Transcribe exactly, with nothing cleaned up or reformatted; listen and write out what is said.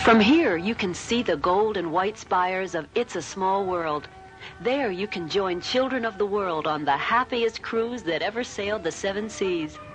From here, you can see the gold and white spires of It's a Small World. There, you can join children of the world on the happiest cruise that ever sailed the seven seas.